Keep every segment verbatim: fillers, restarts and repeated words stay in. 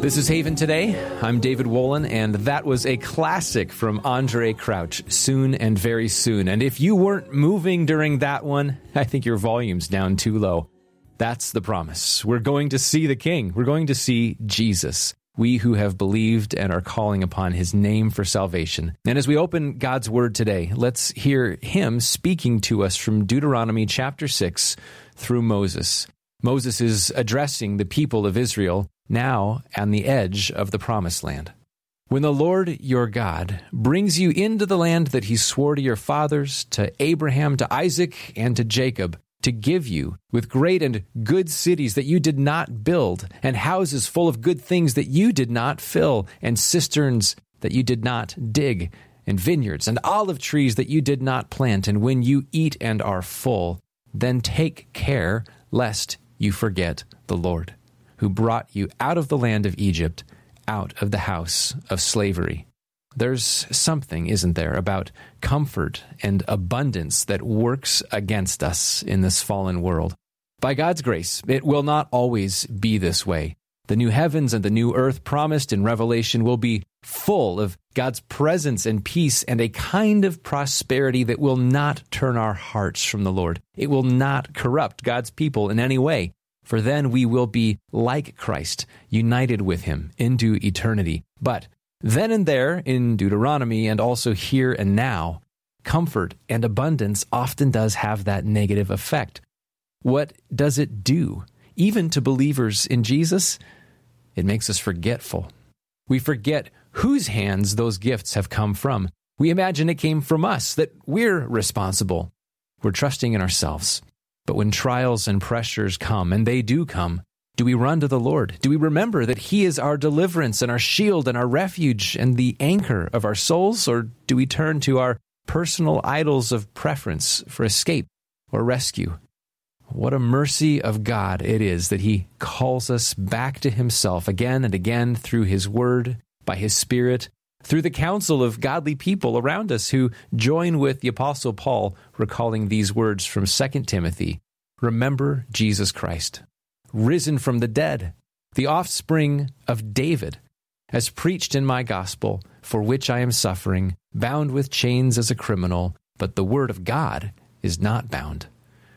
This is Haven Today. I'm David Wolin, and that was a classic from Andre Crouch, Soon and Very Soon. And if you weren't moving during that one, I think your volume's down too low. That's the promise. We're going to see the King. We're going to see Jesus. We who have believed and are calling upon his name for salvation. And as we open God's word today, let's hear him speaking to us from Deuteronomy chapter six through Moses. Moses is addressing the people of Israel now on the edge of the promised land. When the Lord your God brings you into the land that he swore to your fathers, to Abraham, to Isaac, and to Jacob, to give you with great and good cities that you did not build, and houses full of good things that you did not fill, and cisterns that you did not dig, and vineyards and olive trees that you did not plant, and when you eat and are full, then take care lest you forget the Lord, who brought you out of the land of Egypt, out of the house of slavery. There's something, isn't there, about comfort and abundance that works against us in this fallen world. By God's grace, it will not always be this way. The new heavens and the new earth promised in Revelation will be full of God's presence and peace and a kind of prosperity that will not turn our hearts from the Lord. It will not corrupt God's people in any way, for then we will be like Christ, united with him into eternity. But then and there, in Deuteronomy and also here and now, comfort and abundance often does have that negative effect. What does it do? Even to believers in Jesus, it makes us forgetful. We forget whose hands those gifts have come from. We imagine it came from us, that we're responsible. We're trusting in ourselves. But when trials and pressures come, and they do come, do we run to the Lord? Do we remember that he is our deliverance and our shield and our refuge and the anchor of our souls? Or do we turn to our personal idols of preference for escape or rescue? What a mercy of God it is that he calls us back to himself again and again through his word, by his Spirit, through the counsel of godly people around us who join with the Apostle Paul recalling these words from Second Timothy. Remember Jesus Christ, risen from the dead, the offspring of David, as preached in my gospel, for which I am suffering, bound with chains as a criminal, but the word of God is not bound.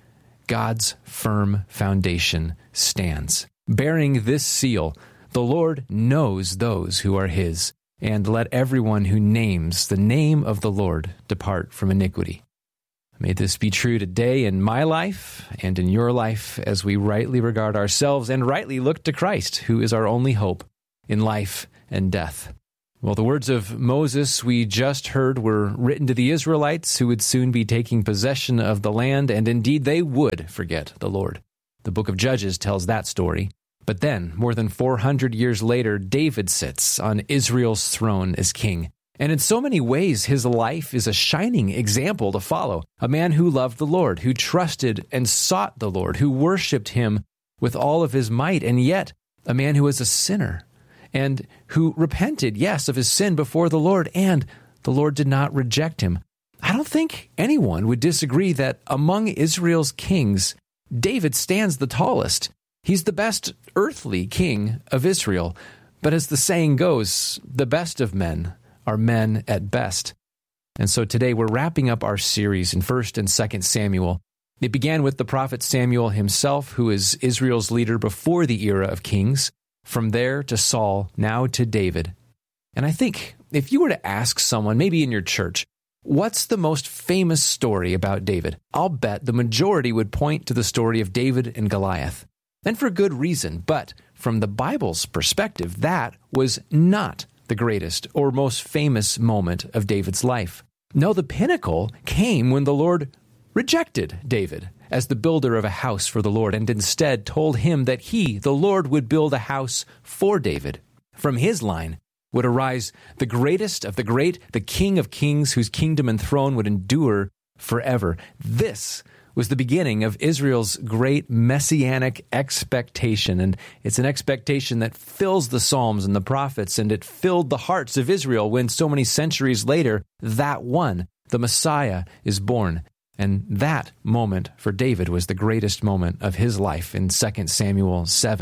God's firm foundation stands. Bearing this seal, the Lord knows those who are his, and let everyone who names the name of the Lord depart from iniquity. May this be true today in my life and in your life as we rightly regard ourselves and rightly look to Christ, who is our only hope in life and death. Well, the words of Moses we just heard were written to the Israelites who would soon be taking possession of the land, and indeed they would forget the Lord. The book of Judges tells that story. But then, more than four hundred years later, David sits on Israel's throne as king. And in so many ways, his life is a shining example to follow. A man who loved the Lord, who trusted and sought the Lord, who worshiped him with all of his might, and yet a man who was a sinner and who repented, yes, of his sin before the Lord, and the Lord did not reject him. I don't think anyone would disagree that among Israel's kings, David stands the tallest. He's the best earthly king of Israel. But as the saying goes, the best of men are men at best. And so today we're wrapping up our series in First and Second Samuel. It began with the prophet Samuel himself, who is Israel's leader before the era of kings. From there to Saul, now to David. And I think if you were to ask someone, maybe in your church, what's the most famous story about David? I'll bet the majority would point to the story of David and Goliath. And for good reason, but from the Bible's perspective, that was not the greatest or most famous moment of David's life. No, the pinnacle came when the Lord rejected David as the builder of a house for the Lord, and instead told him that he, the Lord, would build a house for David. From his line would arise the greatest of the great, the King of kings, whose kingdom and throne would endure forever. This was the beginning of Israel's great messianic expectation, and it's an expectation that fills the Psalms and the prophets, and it filled the hearts of Israel when so many centuries later, that one, the Messiah, is born. And that moment for David was the greatest moment of his life in Second Samuel seven.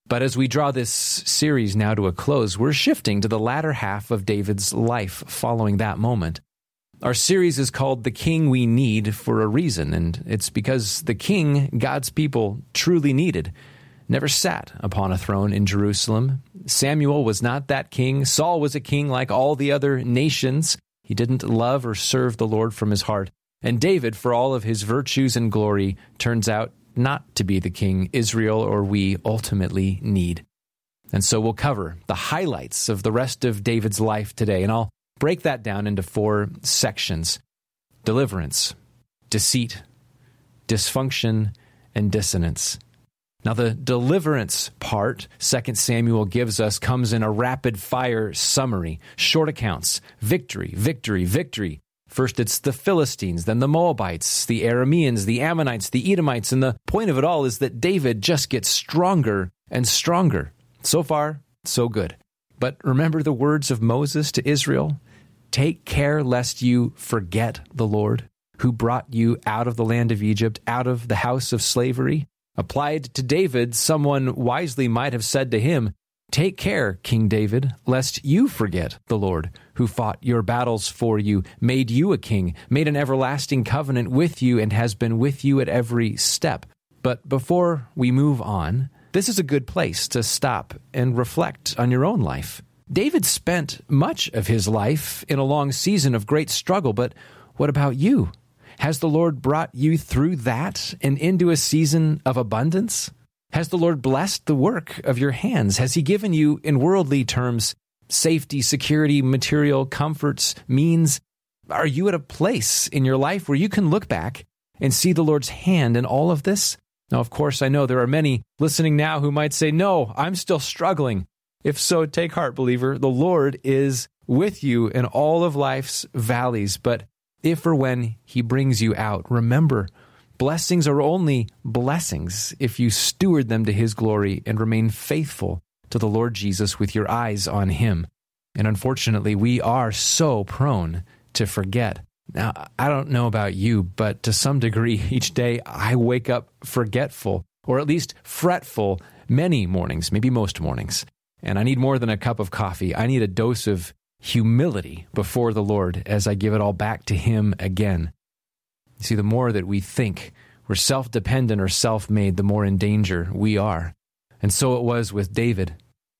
But as we draw this series now to a close, we're shifting to the latter half of David's life following that moment. Our series is called The King We Need for a reason, and it's because the king God's people truly needed never sat upon a throne in Jerusalem. Samuel was not that king. Saul was a king like all the other nations. He didn't love or serve the Lord from his heart. And David, for all of his virtues and glory, turns out not to be the king Israel or we ultimately need. And so we'll cover the highlights of the rest of David's life today, and I'll break that down into four sections: deliverance, deceit, dysfunction, and dissonance. Now, the deliverance part Second Samuel gives us comes in a rapid-fire summary, short accounts, victory, victory, victory. First, it's the Philistines, then the Moabites, the Arameans, the Ammonites, the Edomites, and the point of it all is that David just gets stronger and stronger. So far, so good. But remember the words of Moses to Israel? Take care lest you forget the Lord, who brought you out of the land of Egypt, out of the house of slavery. Applied to David, someone wisely might have said to him, take care, King David, lest you forget the Lord, who fought your battles for you, made you a king, made an everlasting covenant with you, and has been with you at every step. But before we move on, this is a good place to stop and reflect on your own life. David spent much of his life in a long season of great struggle, but what about you? Has the Lord brought you through that and into a season of abundance? Has the Lord blessed the work of your hands? Has He given you, in worldly terms, safety, security, material, comforts, means? Are you at a place in your life where you can look back and see the Lord's hand in all of this? Now, of course, I know there are many listening now who might say, no, I'm still struggling. If so, take heart, believer. The Lord is with you in all of life's valleys, but if or when He brings you out, remember, blessings are only blessings if you steward them to His glory and remain faithful to the Lord Jesus with your eyes on Him. And unfortunately, we are so prone to forget. Now, I don't know about you, but to some degree, each day I wake up forgetful, or at least fretful, many mornings, maybe most mornings. And I need more than a cup of coffee. I need a dose of humility before the Lord as I give it all back to Him again. You see, the more that we think we're self-dependent or self-made, the more in danger we are. And so it was with David.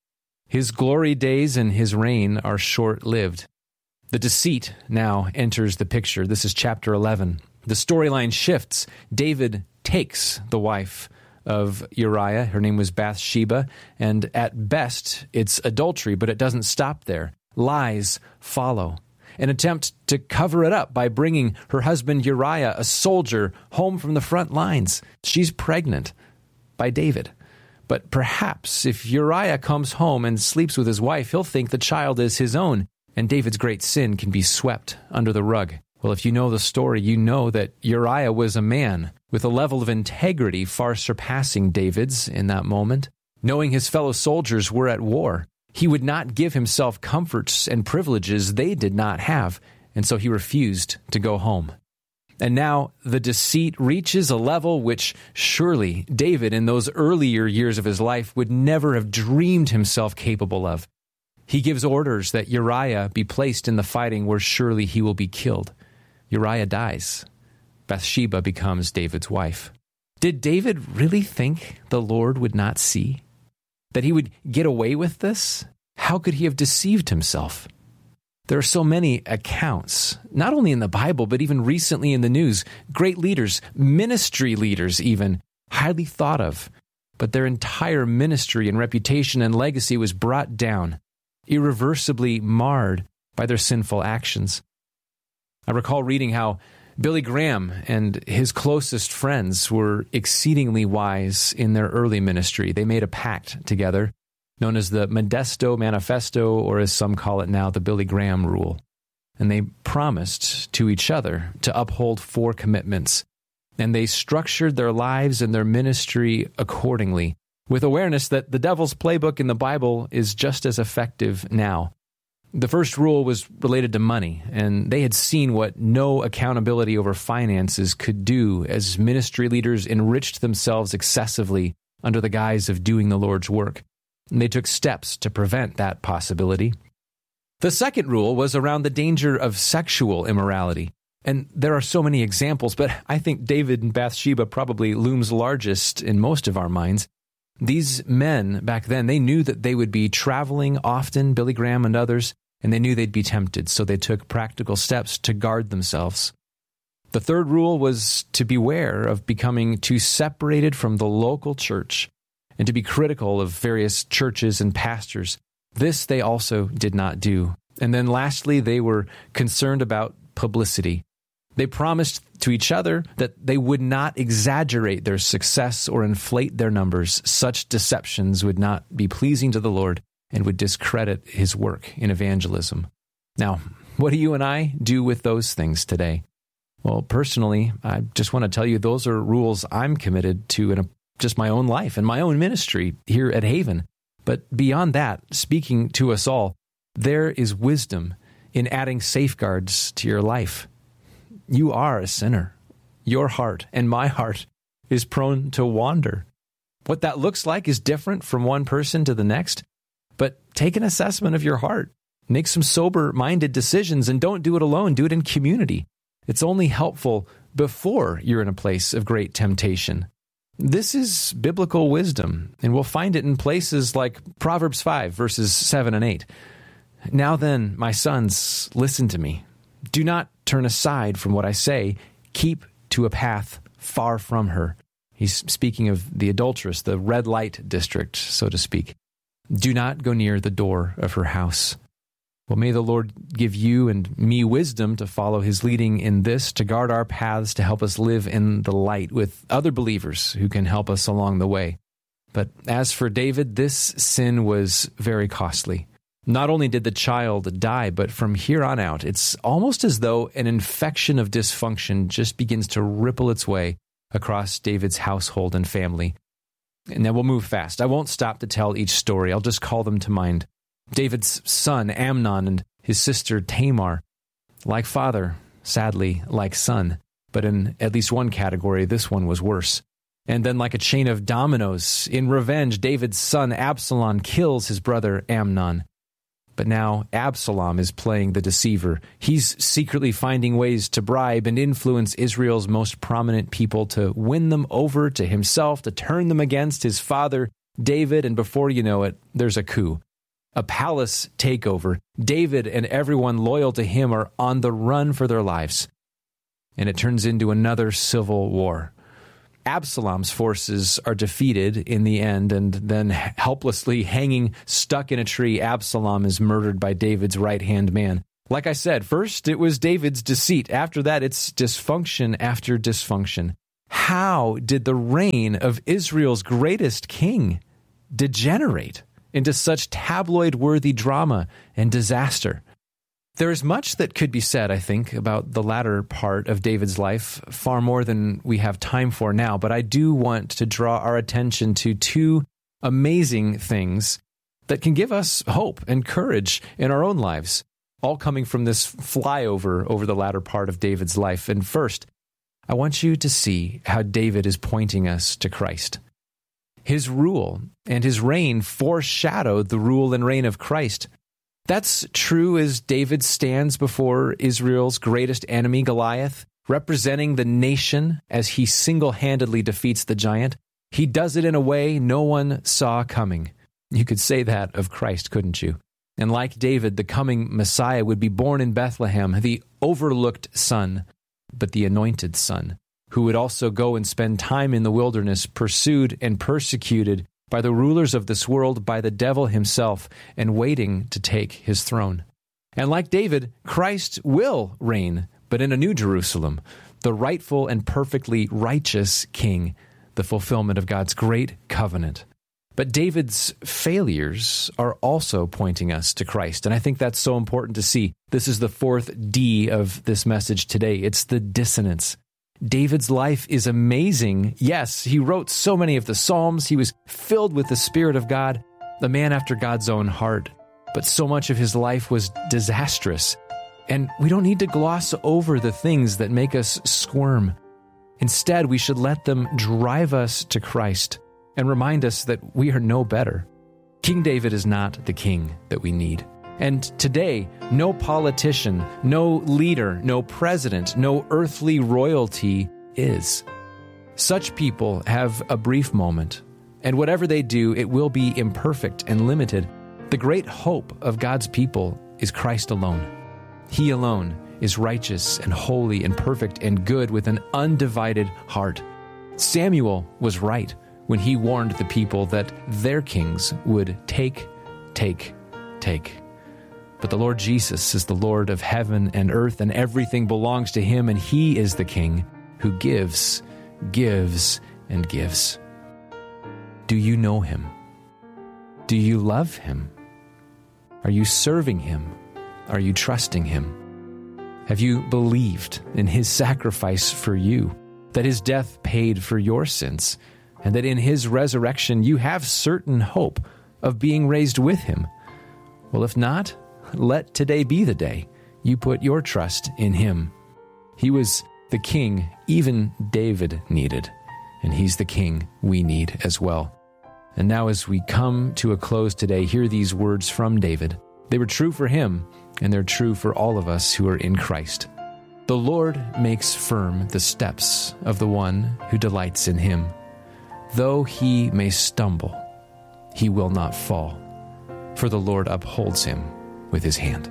His glory days and his reign are short-lived. The deceit now enters the picture. This is chapter eleven. The storyline shifts. David takes the wife of Uriah. Her name was Bathsheba, and at best, it's adultery, but it doesn't stop there. Lies follow. An attempt to cover it up by bringing her husband Uriah, a soldier, home from the front lines. She's pregnant by David. But perhaps if Uriah comes home and sleeps with his wife, he'll think the child is his own, and David's great sin can be swept under the rug. Well, if you know the story, you know that Uriah was a man with a level of integrity far surpassing David's in that moment. Knowing his fellow soldiers were at war, he would not give himself comforts and privileges they did not have, and so he refused to go home. And now the deceit reaches a level which surely David in those earlier years of his life would never have dreamed himself capable of. He gives orders that Uriah be placed in the fighting where surely he will be killed. Uriah dies. Bathsheba becomes David's wife. Did David really think the Lord would not see? That he would get away with this? How could he have deceived himself? There are so many accounts, not only in the Bible, but even recently in the news, great leaders, ministry leaders even, highly thought of, but their entire ministry and reputation and legacy was brought down, irreversibly marred by their sinful actions. I recall reading how Billy Graham and his closest friends were exceedingly wise in their early ministry. They made a pact together, known as the Modesto Manifesto, or as some call it now, the Billy Graham Rule. And they promised to each other to uphold four commitments. And they structured their lives and their ministry accordingly, with awareness that the devil's playbook in the Bible is just as effective now. The first rule was related to money, and they had seen what no accountability over finances could do as ministry leaders enriched themselves excessively under the guise of doing the Lord's work. and they took steps to prevent that possibility. The second rule was around the danger of sexual immorality. And there are so many examples, but I think David and Bathsheba probably looms largest in most of our minds. These men back then, they knew that they would be traveling often, Billy Graham and others, and they knew they'd be tempted, so they took practical steps to guard themselves. The third rule was to beware of becoming too separated from the local church and to be critical of various churches and pastors. This they also did not do. And then lastly, they were concerned about publicity. They promised to each other that they would not exaggerate their success or inflate their numbers. Such deceptions would not be pleasing to the Lord and would discredit his work in evangelism. Now, what do you and I do with those things today? Well, personally, I just want to tell you those are rules I'm committed to in a, just my own life and my own ministry here at Haven. But beyond that, speaking to us all, there is wisdom in adding safeguards to your life. You are a sinner. Your heart and my heart is prone to wander. What that looks like is different from one person to the next, but take an assessment of your heart. Make some sober-minded decisions and don't do it alone. Do it in community. It's only helpful before you're in a place of great temptation. This is biblical wisdom, and we'll find it in places like Proverbs five, verses seven and eight. Now then, my sons, listen to me. Do not turn aside from what I say. Keep to a path far from her. He's speaking of the adulteress, the red light district, so to speak. Do not go near the door of her house. Well, may the Lord give you and me wisdom to follow his leading in this, to guard our paths, to help us live in the light with other believers who can help us along the way. But as for David, this sin was very costly. Not only did the child die, but from here on out, it's almost as though an infection of dysfunction just begins to ripple its way across David's household and family. And then we'll move fast. I won't stop to tell each story. I'll just call them to mind. David's son, Amnon, and his sister, Tamar. Like father, sadly, like son. But in at least one category, this one was worse. And then like a chain of dominoes, in revenge, David's son, Absalom, kills his brother, Amnon. But now Absalom is playing the deceiver. He's secretly finding ways to bribe and influence Israel's most prominent people to win them over to himself, to turn them against his father, David, and before you know it, there's a coup. A palace takeover. David and everyone loyal to him are on the run for their lives. And it turns into another civil war. Absalom's forces are defeated in the end, and then helplessly hanging, stuck in a tree, Absalom is murdered by David's right-hand man. Like I said, first it was David's deceit. After that, it's dysfunction after dysfunction. How did the reign of Israel's greatest king degenerate into such tabloid-worthy drama and disaster? There is much that could be said, I think, about the latter part of David's life, far more than we have time for now, but I do want to draw our attention to two amazing things that can give us hope and courage in our own lives, all coming from this flyover over the latter part of David's life. And first, I want you to see how David is pointing us to Christ. His rule and his reign foreshadowed the rule and reign of Christ. That's true as David stands before Israel's greatest enemy, Goliath, representing the nation as he single-handedly defeats the giant. He does it in a way no one saw coming. You could say that of Christ, couldn't you? And like David, the coming Messiah would be born in Bethlehem, the overlooked son, but the anointed son, who would also go and spend time in the wilderness, pursued and persecuted by the rulers of this world, by the devil himself, and waiting to take his throne. And like David, Christ will reign, but in a new Jerusalem, the rightful and perfectly righteous king, the fulfillment of God's great covenant. But David's failures are also pointing us to Christ, and I think that's so important to see. This is the fourth D of this message today. It's the dissonance. David's life is amazing. Yes, he wrote so many of the Psalms. He was filled with the Spirit of God, the man after God's own heart. But so much of his life was disastrous. And we don't need to gloss over the things that make us squirm. Instead, we should let them drive us to Christ and remind us that we are no better. King David is not the king that we need. And today, no politician, no leader, no president, no earthly royalty is. Such people have a brief moment, and whatever they do, it will be imperfect and limited. The great hope of God's people is Christ alone. He alone is righteous and holy and perfect and good with an undivided heart. Samuel was right when he warned the people that their kings would take, take, take. But the Lord Jesus is the Lord of heaven and earth, and everything belongs to him, and he is the king who gives, gives, and gives. Do you know him? Do you love him? Are you serving him? Are you trusting him? Have you believed in his sacrifice for you, that his death paid for your sins, and that in his resurrection you have certain hope of being raised with him? Well, if not, let today be the day you put your trust in him. He was the king even David needed, and he's the king we need as well. And now as we come to a close today, hear these words from David. They were true for him, and they're true for all of us who are in Christ. The Lord makes firm the steps of the one who delights in him. Though he may stumble, he will not fall, for the Lord upholds him with his hand.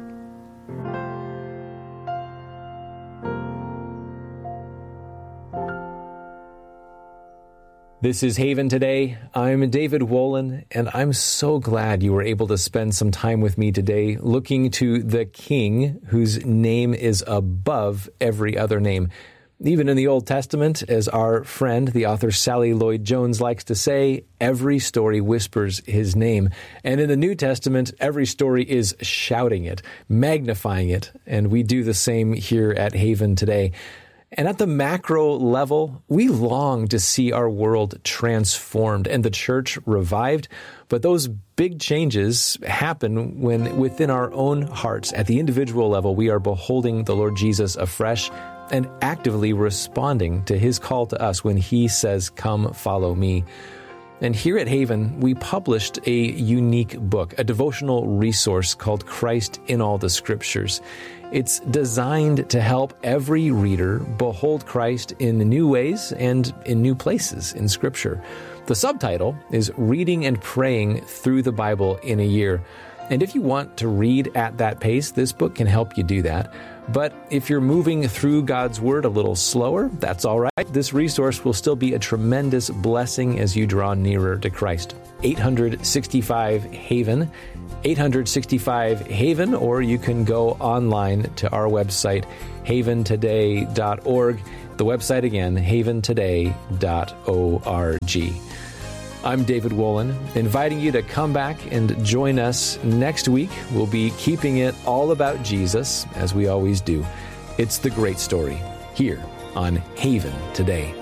This is Haven Today. I'm David Wolin, and I'm so glad you were able to spend some time with me today looking to the King whose name is above every other name. Even in the Old Testament, as our friend, the author Sally Lloyd-Jones likes to say, every story whispers his name. And in the New Testament, every story is shouting it, magnifying it, and we do the same here at Haven Today. And at the macro level, we long to see our world transformed and the church revived. But those big changes happen when within our own hearts, at the individual level, we are beholding the Lord Jesus afresh and actively responding to his call to us when he says, "Come, follow me." And here at Haven, we published a unique book, a devotional resource called Christ in All the Scriptures. It's designed to help every reader behold Christ in new ways and in new places in Scripture. The subtitle is Reading and Praying Through the Bible in a Year. And if you want to read at that pace, this book can help you do that. But if you're moving through God's Word a little slower, that's all right. This resource will still be a tremendous blessing as you draw nearer to Christ. eight sixty-five Haven, eight sixty-five Haven, or you can go online to our website, haven today dot org. The website again, haven today dot org. I'm David Wolin, inviting you to come back and join us next week. We'll be keeping it all about Jesus, as we always do. It's the great story here on Haven Today.